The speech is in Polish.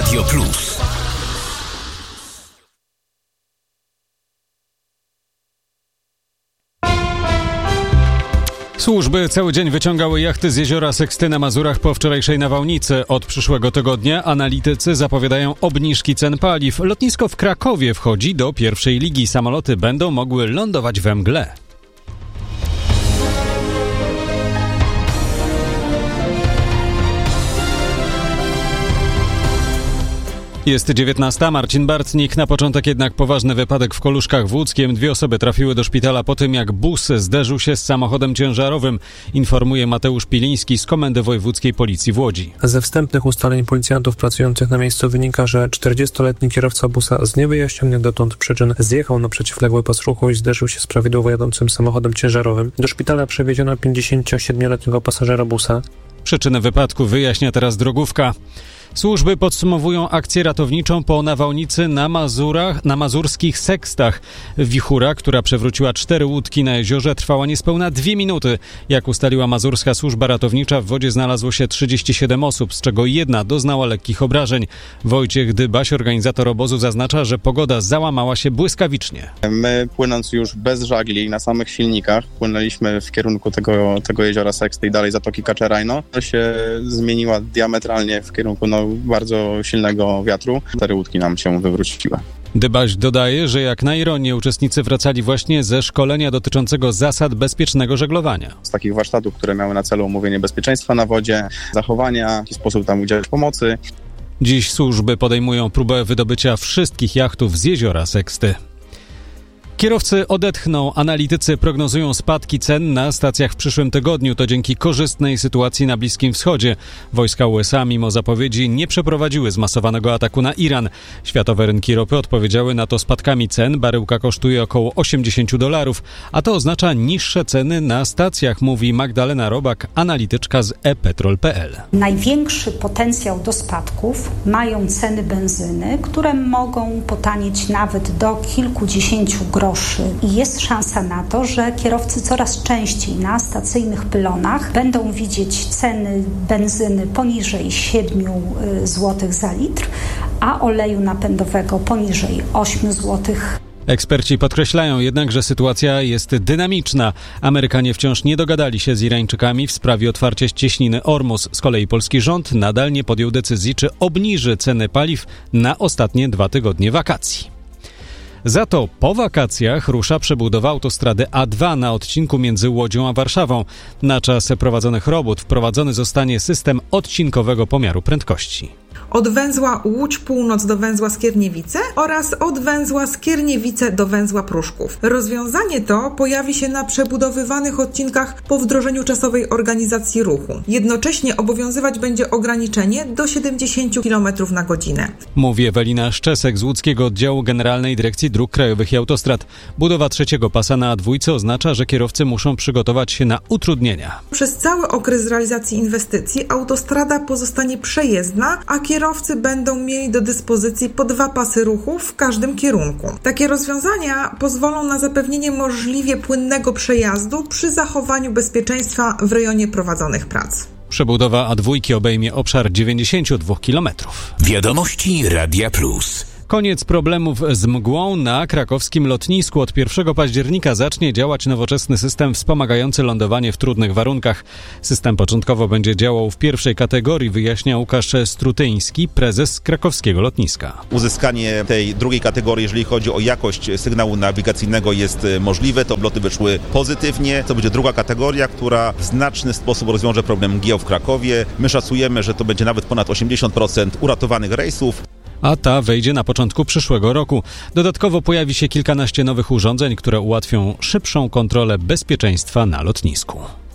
Radio Plus. Służby cały dzień wyciągały jachty z jeziora Seksty na Mazurach po wczorajszej nawałnicy. Od przyszłego tygodnia analitycy zapowiadają obniżki cen paliw. Lotnisko w Krakowie wchodzi do pierwszej ligi. Samoloty będą mogły lądować we mgle. Jest 19. Marcin Bartnik. Na początek jednak poważny wypadek w Koluszkach w Łódzkiem. 2 osoby trafiły do szpitala po tym, jak bus zderzył się z samochodem ciężarowym, informuje Mateusz Piliński z Komendy Wojewódzkiej Policji w Łodzi. Ze wstępnych ustaleń policjantów pracujących na miejscu wynika, że 40-letni kierowca busa z niewyjaśnionych dotąd przyczyn zjechał na przeciwległy pas ruchu i zderzył się z prawidłowo jadącym samochodem ciężarowym. Do szpitala przewieziono 57-letniego pasażera busa. Przyczynę wypadku wyjaśnia teraz drogówka. Służby podsumowują akcję ratowniczą po nawałnicy na mazurskich Sekstach. Wichura, która przewróciła 4 łódki na jeziorze, trwała niespełna 2 minuty. Jak ustaliła Mazurska Służba Ratownicza, w wodzie znalazło się 37 osób, z czego 1 doznała lekkich obrażeń. Wojciech Dybaś, organizator obozu, zaznacza, że pogoda załamała się błyskawicznie. My, płynąc już bez żagli na samych silnikach, płynęliśmy w kierunku tego jeziora Seksty i dalej Zatoki Kaczerajno. To się zmieniła diametralnie w kierunku bardzo silnego wiatru. 4 łódki nam się wywróciły. Dybaś dodaje, że jak na ironię uczestnicy wracali właśnie ze szkolenia dotyczącego zasad bezpiecznego żeglowania. Z takich warsztatów, które miały na celu omówienie bezpieczeństwa na wodzie, zachowania, w jaki sposób tam udzielać pomocy. Dziś służby podejmują próbę wydobycia wszystkich jachtów z jeziora Seksty. Kierowcy odetchną. Analitycy prognozują spadki cen na stacjach w przyszłym tygodniu. To dzięki korzystnej sytuacji na Bliskim Wschodzie. Wojska USA, mimo zapowiedzi, nie przeprowadziły zmasowanego ataku na Iran. Światowe rynki ropy odpowiedziały na to spadkami cen. Baryłka kosztuje około $80, a to oznacza niższe ceny na stacjach, mówi Magdalena Robak, analityczka z ePetrol.pl. Największy potencjał do spadków mają ceny benzyny, które mogą potanieć nawet do kilkudziesięciu groszy. I jest szansa na to, że kierowcy coraz częściej na stacyjnych pylonach będą widzieć ceny benzyny poniżej 7 zł za litr, a oleju napędowego poniżej 8 zł. Eksperci podkreślają jednak, że sytuacja jest dynamiczna. Amerykanie wciąż nie dogadali się z Irańczykami w sprawie otwarcia cieśniny Ormus. Z kolei polski rząd nadal nie podjął decyzji, czy obniży ceny paliw na ostatnie 2 tygodnie wakacji. Za to po wakacjach rusza przebudowa autostrady A2 na odcinku między Łodzią a Warszawą. Na czas prowadzonych robót wprowadzony zostanie system odcinkowego pomiaru prędkości. Od węzła Łódź Północ do węzła Skierniewice oraz od węzła Skierniewice do węzła Pruszków. Rozwiązanie to pojawi się na przebudowywanych odcinkach po wdrożeniu czasowej organizacji ruchu. Jednocześnie obowiązywać będzie ograniczenie do 70 km na godzinę. Mówi Ewelina Szczesek z łódzkiego oddziału Generalnej Dyrekcji Dróg Krajowych i Autostrad. Budowa 3. pasa na A2 oznacza, że kierowcy muszą przygotować się na utrudnienia. Przez cały okres realizacji inwestycji autostrada pozostanie przejezdna, a kierowcy będą mieli do dyspozycji po 2 pasy ruchu w każdym kierunku. Takie rozwiązania pozwolą na zapewnienie możliwie płynnego przejazdu przy zachowaniu bezpieczeństwa w rejonie prowadzonych prac. Przebudowa A2 obejmie obszar 92 km. Wiadomości Radia Plus. Koniec problemów z mgłą na krakowskim lotnisku. Od 1 października zacznie działać nowoczesny system wspomagający lądowanie w trudnych warunkach. System początkowo będzie działał w 1. kategorii, wyjaśnia Łukasz Strutyński, prezes krakowskiego lotniska. Uzyskanie tej 2. kategorii, jeżeli chodzi o jakość sygnału nawigacyjnego, jest możliwe. Te obloty wyszły pozytywnie. To będzie 2. kategoria, która w znaczny sposób rozwiąże problem mgieł w Krakowie. My szacujemy, że to będzie nawet ponad 80% uratowanych rejsów. A ta wejdzie na początku przyszłego roku. Dodatkowo pojawi się kilkanaście nowych urządzeń, które ułatwią szybszą kontrolę bezpieczeństwa na lotnisku.